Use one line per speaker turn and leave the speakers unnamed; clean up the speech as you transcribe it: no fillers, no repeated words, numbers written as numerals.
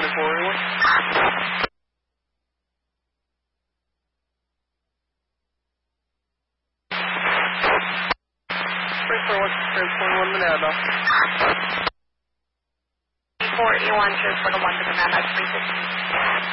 Minerva.
481 for the 1 to Banana 350.